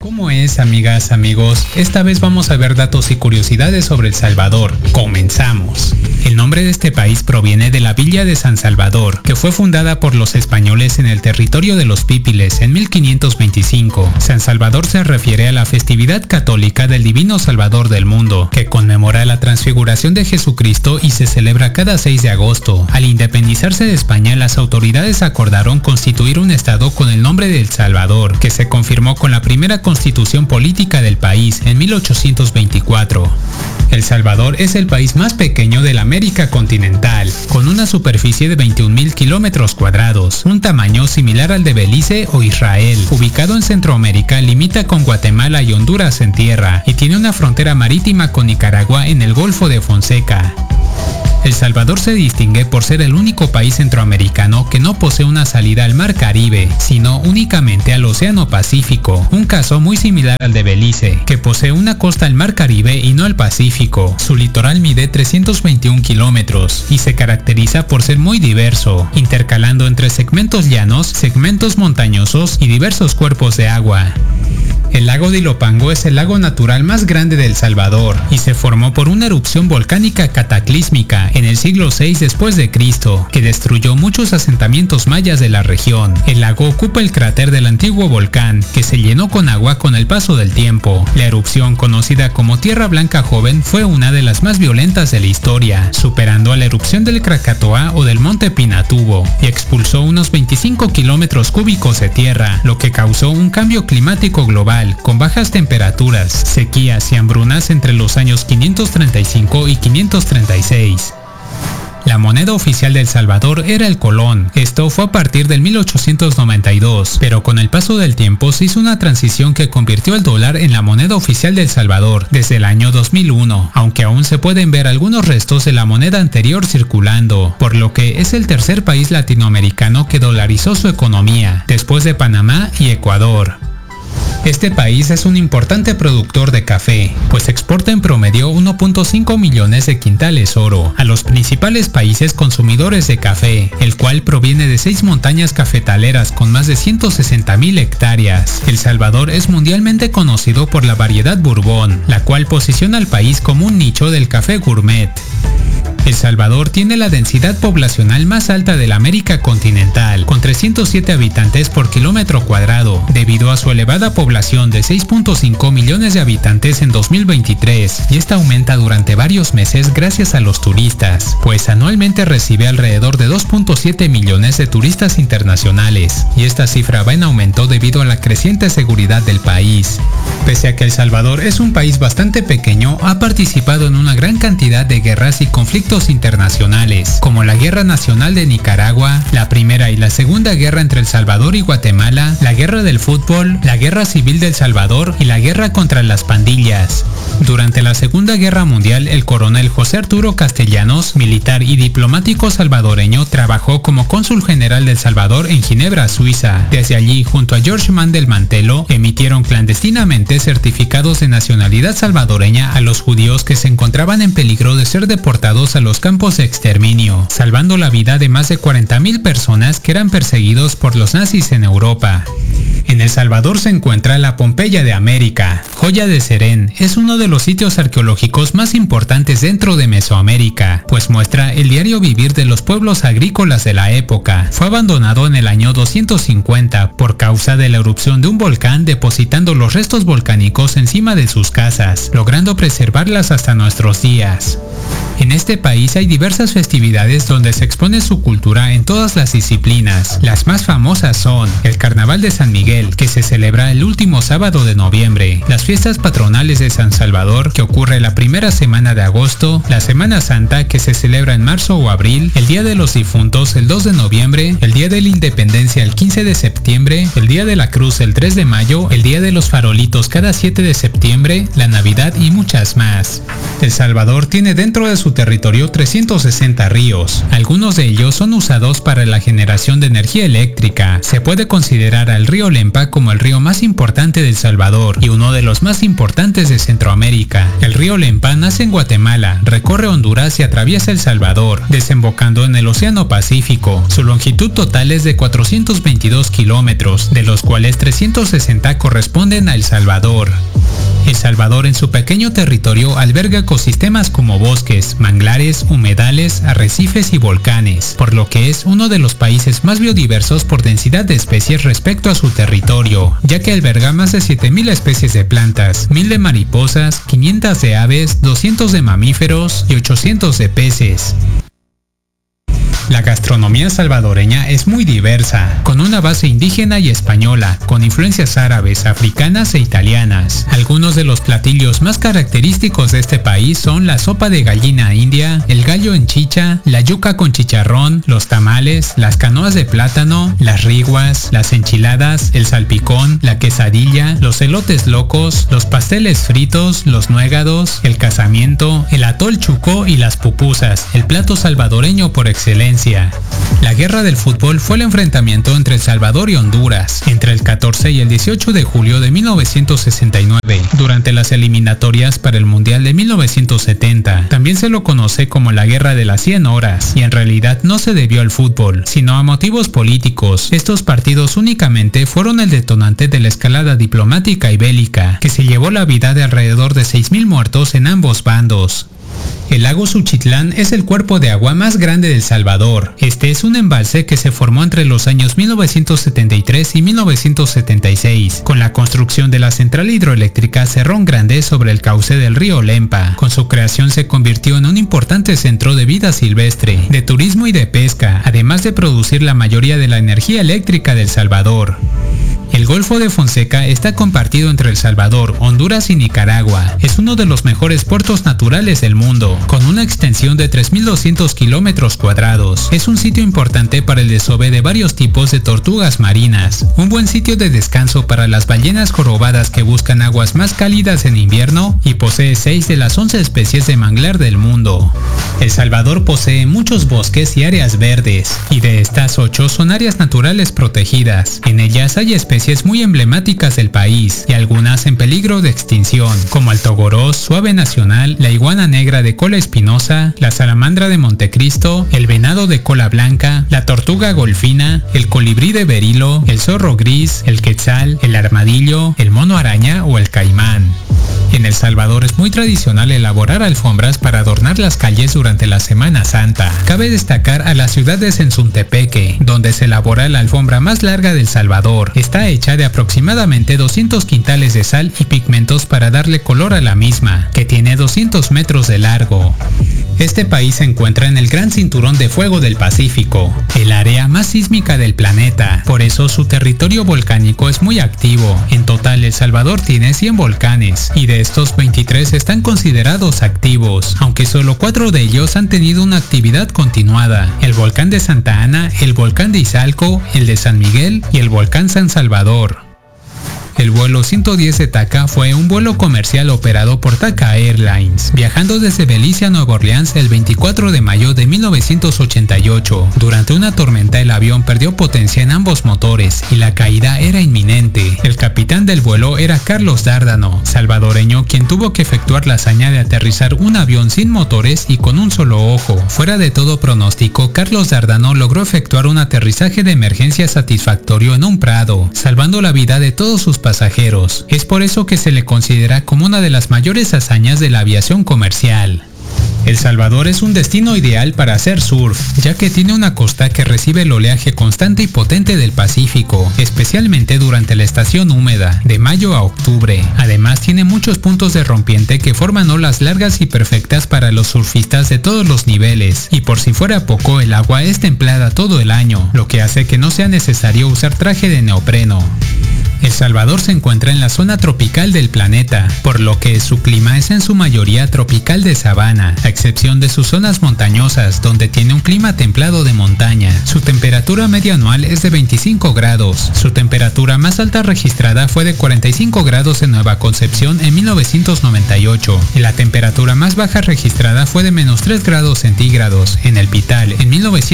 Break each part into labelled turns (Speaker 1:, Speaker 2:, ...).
Speaker 1: ¿Cómo es, amigas, amigos? Esta vez vamos a ver datos y curiosidades sobre El Salvador. Comenzamos. El nombre de este país proviene de la villa de San Salvador, que fue fundada por los españoles en el territorio de los Pípiles en 1525. San Salvador se refiere a la festividad católica del Divino Salvador del mundo, que conmemora la transfiguración de Jesucristo y se celebra cada 6 de agosto. Al independizarse de España, las autoridades acordaron constituir un estado con el nombre de El Salvador, que se confirmó con la primera constitución política del país en 1824. El Salvador es el país más pequeño de la América continental, con una superficie de 21.000 kilómetros cuadrados, un tamaño similar al de Belice o Israel. Ubicado en Centroamérica, limita con Guatemala y Honduras en tierra, y tiene una frontera marítima con Nicaragua en el Golfo de Fonseca. El Salvador se distingue por ser el único país centroamericano que no posee una salida al Mar Caribe, sino únicamente al Océano Pacífico, un caso muy similar al de Belice, que posee una costa al Mar Caribe y no al Pacífico. Su litoral mide 321 kilómetros y se caracteriza por ser muy diverso, intercalando entre segmentos llanos, segmentos montañosos y diversos cuerpos de agua. El lago de Ilopango es el lago natural más grande de El Salvador y se formó por una erupción volcánica cataclísmica en el siglo VI después de Cristo, que destruyó muchos asentamientos mayas de la región. El lago ocupa el cráter del antiguo volcán, que se llenó con agua con el paso del tiempo. La erupción, conocida como Tierra Blanca Joven, fue una de las más violentas de la historia, superando a la erupción del Krakatoa o del Monte Pinatubo, y expulsó unos 25 kilómetros cúbicos de tierra, lo que causó un cambio climático global, con bajas temperaturas, sequías y hambrunas entre los años 535 y 536. La moneda oficial de El Salvador era el colón. Esto fue a partir del 1892, pero con el paso del tiempo se hizo una transición que convirtió el dólar en la moneda oficial de El Salvador desde el año 2001, aunque aún se pueden ver algunos restos de la moneda anterior circulando, por lo que es el tercer país latinoamericano que dolarizó su economía, después de Panamá y Ecuador. Este país es un importante productor de café, pues exporta en promedio 1.5 millones de quintales oro a los principales países consumidores de café, el cual proviene de 6 montañas cafetaleras con más de 160.000 hectáreas. El Salvador es mundialmente conocido por la variedad Bourbon, la cual posiciona al país como un nicho del café gourmet. El Salvador tiene la densidad poblacional más alta de la América continental, con 307 habitantes por kilómetro cuadrado, debido a su elevada población de 6.5 millones de habitantes en 2023, y esta aumenta durante varios meses gracias a los turistas, pues anualmente recibe alrededor de 2.7 millones de turistas internacionales, y esta cifra va en aumento debido a la creciente seguridad del país. Pese a que El Salvador es un país bastante pequeño, ha participado en una gran cantidad de guerras y conflictos internacionales, como la Guerra Nacional de Nicaragua, la Primera y la Segunda Guerra entre El Salvador y Guatemala, la Guerra del Fútbol, la Guerra Civil de El Salvador y la Guerra contra las pandillas. Durante la Segunda Guerra Mundial, el coronel José Arturo Castellanos, militar y diplomático salvadoreño, trabajó como cónsul general de El Salvador en Ginebra, Suiza. Desde allí, junto a George Mandel Mantelo, emitieron clandestinamente certificados de nacionalidad salvadoreña a los judíos que se encontraban en peligro de ser deportados a los campos de exterminio, salvando la vida de más de 40.000 personas que eran perseguidos por los nazis en Europa. En El Salvador se encuentra la Pompeya de América. Joya de Serén es uno de los sitios arqueológicos más importantes dentro de Mesoamérica, pues muestra el diario vivir de los pueblos agrícolas de la época. Fue abandonado en el año 250 por causa de la erupción de un volcán, depositando los restos volcánicos encima de sus casas, logrando preservarlas hasta nuestros días. En este país hay diversas festividades donde se expone su cultura en todas las disciplinas. Las más famosas son el Carnaval de San Miguel, que se celebra el último sábado de noviembre, las fiestas patronales de San Salvador, que ocurre la primera semana de agosto, la Semana Santa, que se celebra en marzo o abril, el Día de los Difuntos el 2 de noviembre, el Día de la Independencia el 15 de septiembre, el Día de la Cruz el 3 de mayo, el Día de los Farolitos cada 7 de septiembre, la Navidad y muchas más. El Salvador tiene dentro de su su territorio 360 ríos. Algunos de ellos son usados para la generación de energía eléctrica. Se puede considerar al río Lempa como el río más importante de El Salvador y uno de los más importantes de Centroamérica. El río Lempa nace en Guatemala, recorre Honduras y atraviesa El Salvador, desembocando en el Océano Pacífico. Su longitud total es de 422 kilómetros, de los cuales 360 corresponden a El Salvador. El Salvador en su pequeño territorio alberga ecosistemas como bosques, manglares, humedales, arrecifes y volcanes, por lo que es uno de los países más biodiversos por densidad de especies respecto a su territorio, ya que alberga más de 7.000 especies de plantas, 1.000 de mariposas, 500 de aves, 200 de mamíferos y 800 de peces. La gastronomía salvadoreña es muy diversa, con una base indígena y española, con influencias árabes, africanas e italianas. Algunos de los platillos más característicos de este país son la sopa de gallina india, el gallo en chicha, la yuca con chicharrón, los tamales, las canoas de plátano, las riguas, las enchiladas, el salpicón, la quesadilla, los elotes locos, los pasteles fritos, los nuegados, el casamiento, el atol chuco y las pupusas, el plato salvadoreño por excelencia. La guerra del fútbol fue el enfrentamiento entre El Salvador y Honduras, entre el 14 y el 18 de julio de 1969, durante las eliminatorias para el Mundial de 1970. También se lo conoce como la Guerra de las 100 horas, y en realidad no se debió al fútbol, sino a motivos políticos. Estos partidos únicamente fueron el detonante de la escalada diplomática y bélica, que se llevó la vida de alrededor de 6.000 muertos en ambos bandos. El lago Suchitlán es el cuerpo de agua más grande de El Salvador. Este es un embalse que se formó entre los años 1973 y 1976, con la construcción de la central hidroeléctrica Cerrón Grande sobre el cauce del río Lempa. Con su creación se convirtió en un importante centro de vida silvestre, de turismo y de pesca, además de producir la mayoría de la energía eléctrica de El Salvador. El Golfo de Fonseca está compartido entre El Salvador, Honduras y Nicaragua. Es uno de los mejores puertos naturales del mundo, con una extensión de 3.200 kilómetros cuadrados. Es un sitio importante para el desove de varios tipos de tortugas marinas, un buen sitio de descanso para las ballenas jorobadas que buscan aguas más cálidas en invierno, y posee 6 de las 11 especies de manglar del mundo. El Salvador posee muchos bosques y áreas verdes, y de estas 8 son áreas naturales protegidas. En ellas hay especies muy emblemáticas del país y algunas en peligro de extinción, como el togorós, su ave nacional, la iguana negra de cola espinosa, la salamandra de Montecristo, el venado de cola blanca, la tortuga golfina, el colibrí de berilo, el zorro gris, el quetzal, el armadillo, el mono araña o el caimán. En El Salvador es muy tradicional elaborar alfombras para adornar las calles durante la Semana Santa. Cabe destacar a la ciudad de Sensuntepeque, donde se elabora la alfombra más larga de El Salvador. Está hecha de aproximadamente 200 quintales de sal y pigmentos para darle color a la misma, que tiene 200 metros de largo. Este país se encuentra en el Gran Cinturón de Fuego del Pacífico, el área más sísmica del planeta. Por eso su territorio volcánico es muy activo. En total, El Salvador tiene 100 volcanes, y de estos 23 están considerados activos, aunque solo 4 de ellos han tenido una actividad continuada: el volcán de Santa Ana, el volcán de Izalco, el de San Miguel y el volcán San Salvador. El vuelo 110 de TACA fue un vuelo comercial operado por TACA Airlines, viajando desde Belice a Nueva Orleans el 24 de mayo de 1988. Durante una tormenta el avión perdió potencia en ambos motores y la caída era inminente. El capitán del vuelo era Carlos Dárdano, salvadoreño, quien tuvo que efectuar la hazaña de aterrizar un avión sin motores y con un solo ojo. Fuera de todo pronóstico, Carlos Dárdano logró efectuar un aterrizaje de emergencia satisfactorio en un prado, salvando la vida de todos sus pasajeros. Es por eso que se le considera como una de las mayores hazañas de la aviación comercial. El Salvador es un destino ideal para hacer surf, ya que tiene una costa que recibe el oleaje constante y potente del Pacífico, especialmente durante la estación húmeda, de mayo a octubre. Además tiene muchos puntos de rompiente que forman olas largas y perfectas para los surfistas de todos los niveles, y por si fuera poco, el agua es templada todo el año, lo que hace que no sea necesario usar traje de neopreno. El Salvador se encuentra en la zona tropical del planeta, por lo que su clima es en su mayoría tropical de sabana, a excepción de sus zonas montañosas, donde tiene un clima templado de montaña. Su temperatura media anual es de 25 grados. Su temperatura más alta registrada fue de 45 grados en Nueva Concepción en 1998, y la temperatura más baja registrada fue de -3 grados centígrados en El Pital en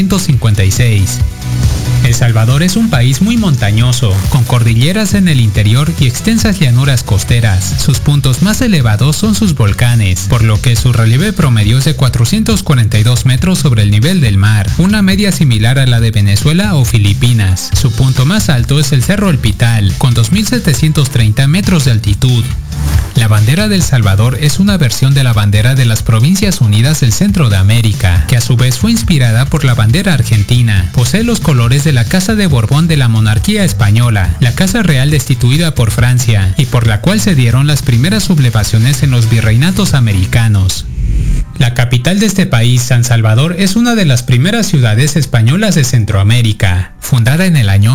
Speaker 1: 1956. El Salvador es un país muy montañoso, con cordilleras en el interior y extensas llanuras costeras. Sus puntos más elevados son sus volcanes, por lo que su relieve promedio es de 442 metros sobre el nivel del mar, una media similar a la de Venezuela o Filipinas. Su punto más alto es el Cerro El Pital, con 2.730 metros de altitud. La bandera del Salvador es una versión de la bandera de las Provincias Unidas del Centro de América, que a su vez fue inspirada por la bandera argentina. Posee los colores de la Casa de Borbón de la monarquía española, la Casa Real destituida por Francia, y por la cual se dieron las primeras sublevaciones en los virreinatos americanos. La capital de este país, San Salvador, es una de las primeras ciudades españolas de Centroamérica, fundada en el año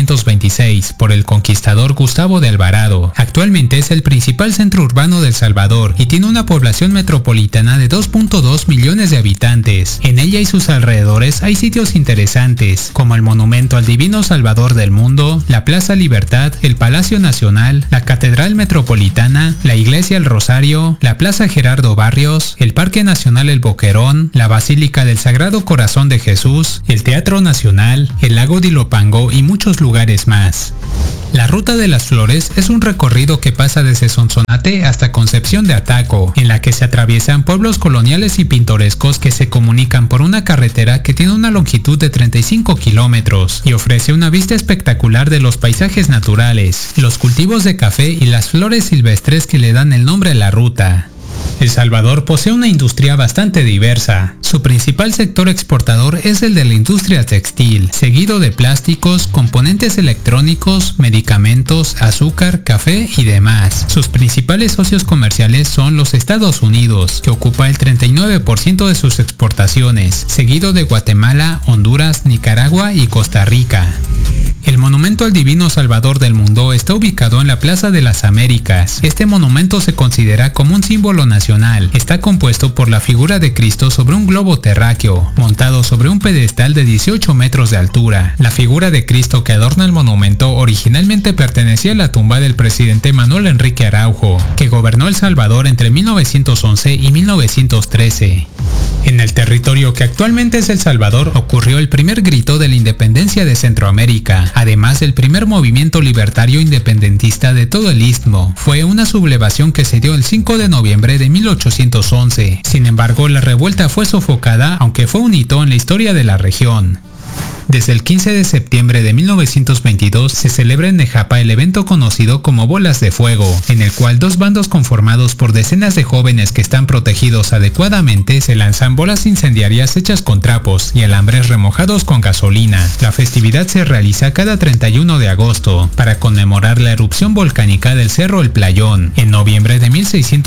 Speaker 1: 1526 por el conquistador Gustavo de Alvarado. Actualmente es el principal centro urbano de El Salvador y tiene una población metropolitana de 2.2 millones de habitantes. En ella y sus alrededores hay sitios interesantes, como el Monumento al Divino Salvador del Mundo, la Plaza Libertad, el Palacio Nacional, la Catedral Metropolitana, la Iglesia El Rosario, la Plaza Gerardo Barrios, el Parque Nacional El Boquerón, la Basílica del Sagrado Corazón de Jesús, el Teatro Nacional, el Lago de Ilopango y muchos lugares más. La Ruta de las Flores es un recorrido que pasa desde Sonsonate hasta Concepción de Ataco, en la que se atraviesan pueblos coloniales y pintorescos que se comunican por una carretera que tiene una longitud de 35 kilómetros y ofrece una vista espectacular de los paisajes naturales, los cultivos de café y las flores silvestres que le dan el nombre a la ruta. El Salvador posee una industria bastante diversa. Su principal sector exportador es el de la industria textil, seguido de plásticos, componentes electrónicos, medicamentos, azúcar, café y demás. Sus principales socios comerciales son los Estados Unidos, que ocupa el 39% de sus exportaciones, seguido de Guatemala, Honduras, Nicaragua y Costa Rica. El Monumento al Divino Salvador del Mundo está ubicado en la Plaza de las Américas. Este monumento se considera como un símbolo nacional. Está compuesto por la figura de Cristo sobre un globo terráqueo, montado sobre un pedestal de 18 metros de altura. La figura de Cristo que adorna el monumento originalmente pertenecía a la tumba del presidente Manuel Enrique Araujo, que gobernó El Salvador entre 1911 y 1913. En el territorio que actualmente es El Salvador ocurrió el primer grito de la independencia de Centroamérica, además del primer movimiento libertario independentista de todo el istmo. Fue una sublevación que se dio el 5 de noviembre de 1811. Sin embargo, la revuelta fue sofocada, aunque fue un hito en la historia de la región. Desde el 15 de septiembre de 1922 se celebra en Nejapa el evento conocido como Bolas de Fuego, en el cual dos bandos conformados por decenas de jóvenes que están protegidos adecuadamente se lanzan bolas incendiarias hechas con trapos y alambres remojados con gasolina. La festividad se realiza cada 31 de agosto para conmemorar la erupción volcánica del Cerro El Playón en noviembre de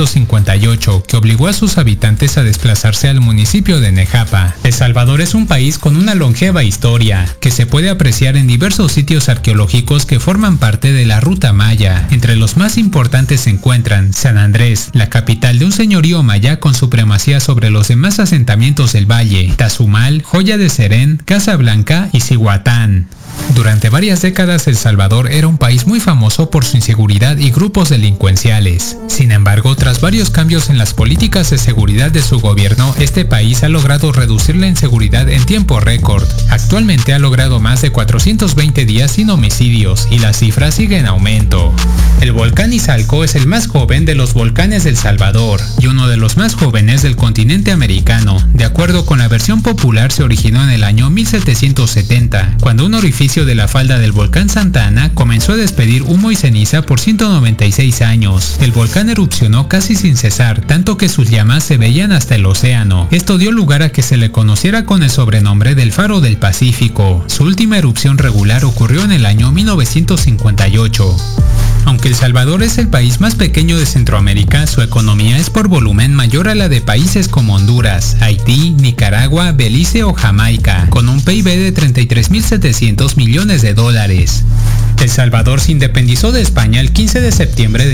Speaker 1: 1658, que obligó a sus habitantes a desplazarse al municipio de Nejapa. El Salvador es un país con una longeva historia que se puede apreciar en diversos sitios arqueológicos que forman parte de la Ruta Maya. Entre los más importantes se encuentran San Andrés, la capital de un señorío maya con supremacía sobre los demás asentamientos del valle, Tazumal, Joya de Serén, Casablanca y Cihuatán. Durante varias décadas El Salvador era un país muy famoso por su inseguridad y grupos delincuenciales. Sin embargo, tras varios cambios en las políticas de seguridad de su gobierno, este país ha logrado reducir la inseguridad en tiempo récord. Actualmente ha logrado más de 420 días sin homicidios y la cifra sigue en aumento. El volcán Izalco es el más joven de los volcanes de El Salvador y uno de los más jóvenes del continente americano. De acuerdo con la versión popular, se originó en el año 1770, cuando un orificio de la falda del volcán Santa Ana comenzó a despedir humo y ceniza por 196 años. El volcán erupcionó casi sin cesar, tanto que sus llamas se veían hasta el océano. Esto dio lugar a que se le conociera con el sobrenombre del Faro del Pacífico. Su última erupción regular ocurrió en el año 1958. Aunque El Salvador es el país más pequeño de Centroamérica, su economía es por volumen mayor a la de países como Honduras, Haití, Nicaragua, Belice o Jamaica, con un PIB de 33.700 millones de dólares. El Salvador se independizó de España el 15 de septiembre de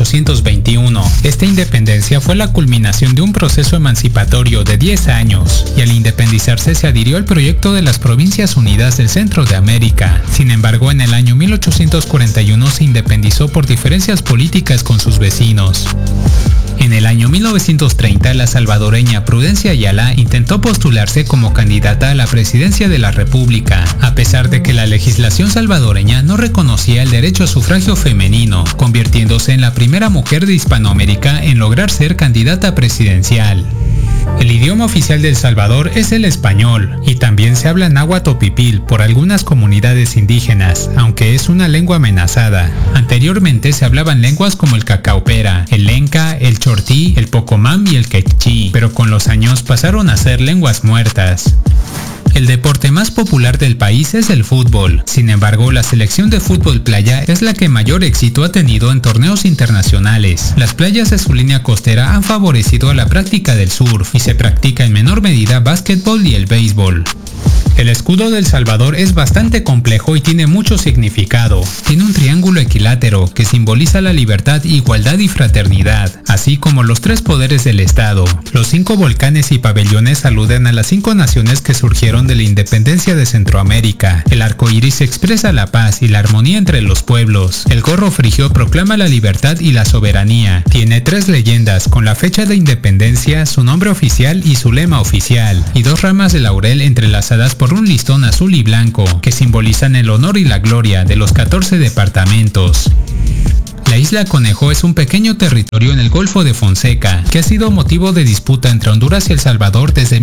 Speaker 1: 1821. Esta independencia fue la culminación de un proceso emancipatorio de 10 años, y al independizarse se adhirió al proyecto de las Provincias Unidas del Centro de América. Sin embargo, en el año 1841 se independizó por diferencias políticas con sus vecinos. En el año 1930, la salvadoreña Prudencia Ayala intentó postularse como candidata a la presidencia de la República, a pesar de que la legislación salvadoreña no reconocía el derecho a sufragio femenino, convirtiéndose en la primera mujer de Hispanoamérica en lograr ser candidata presidencial. El idioma oficial de El Salvador es el español, y también se habla náhuatl o pipil por algunas comunidades indígenas, aunque es una lengua amenazada. Anteriormente se hablaban lenguas como el cacaopera, el lenca, el chortí, el pocomam y el quechí, pero con los años pasaron a ser lenguas muertas. El deporte más popular del país es el fútbol. Sin embargo, la selección de fútbol playa es la que mayor éxito ha tenido en torneos internacionales. Las playas de su línea costera han favorecido a la práctica del surf y se practica en menor medida básquetbol y el béisbol. El escudo de El Salvador es bastante complejo y tiene mucho significado. Tiene un triángulo equilátero que simboliza la libertad, igualdad y fraternidad, así como los 3 poderes del Estado. Los 5 volcanes y pabellones aluden a las 5 naciones que surgieron de la independencia de Centroamérica. El arco iris expresa la paz y la armonía entre los pueblos. El gorro frigio proclama la libertad y la soberanía. Tiene 3 leyendas con la fecha de independencia, su nombre oficial y su lema oficial, y 2 ramas de laurel entrelazadas por un listón azul y blanco, que simbolizan el honor y la gloria de los 14 departamentos. La isla Conejo es un pequeño territorio en el Golfo de Fonseca, que ha sido motivo de disputa entre Honduras y El Salvador desde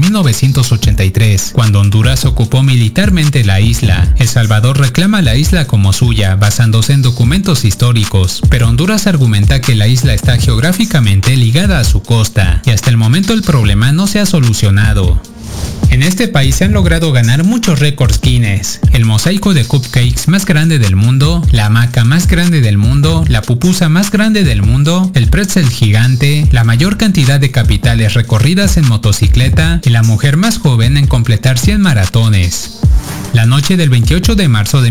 Speaker 1: 1983, cuando Honduras ocupó militarmente la isla. El Salvador reclama la isla como suya, basándose en documentos históricos, pero Honduras argumenta que la isla está geográficamente ligada a su costa, y hasta el momento el problema no se ha solucionado. En este país se han logrado ganar muchos récords Guinness: el mosaico de cupcakes más grande del mundo, la hamaca más grande del mundo, la pupusa más grande del mundo, el pretzel gigante, la mayor cantidad de capitales recorridas en motocicleta y la mujer más joven en completar 100 maratones. La noche del 28 de marzo de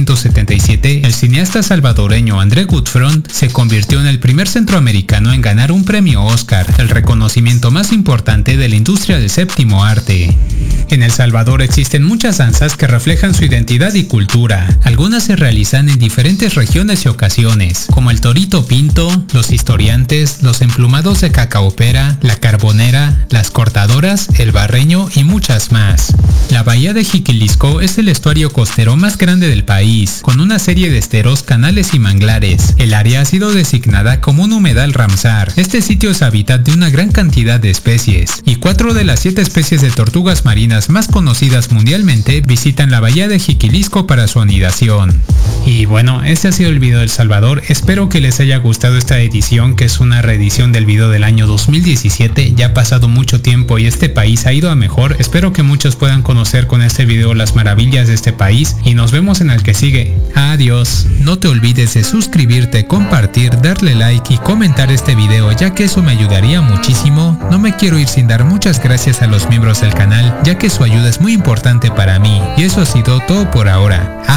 Speaker 1: 1977, el cineasta salvadoreño André Gutfront se convirtió en el primer centroamericano en ganar un premio Oscar, el reconocimiento más importante de la industria del séptimo arte. En El Salvador existen muchas danzas que reflejan su identidad y cultura. Algunas se realizan en diferentes regiones y ocasiones, como el torito pinto, los historiantes, los emplumados de cacaopera, la carbonera, las cortadoras, el barreño y muchas más. La bahía de Jiquilisco es el estuario costero más grande del país, con una serie de esteros, canales y manglares. El área ha sido designada como un humedal Ramsar. Este sitio es hábitat de una gran cantidad de especies, y 4 de las 7 especies de tortugas marinas más conocidas mundialmente visitan la bahía de Jiquilisco para su anidación. Y bueno, este ha sido el video de El Salvador. Espero que les haya gustado esta edición, que es una reedición del video del año 2017. Ya ha pasado mucho tiempo y este país ha ido a mejor. Espero que muchos puedan conocer con este video las maravillas de este país, y nos vemos en el que sigue. Adiós. No te olvides de suscribirte, compartir, darle like y comentar este video, ya que eso me ayudaría muchísimo. No me quiero ir sin dar muchas gracias a los miembros del canal, ya que su ayuda es muy importante para mí. Y eso ha sido todo por ahora.